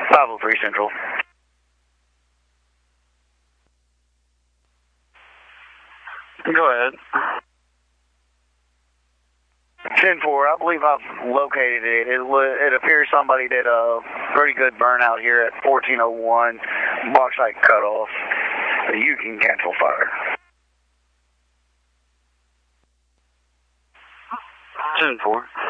503 Central. Go ahead. 10-4, I believe I've located it. It appears somebody did a pretty good burnout here at 1401 Bauxite Cutoff. You can cancel fire. 10-4.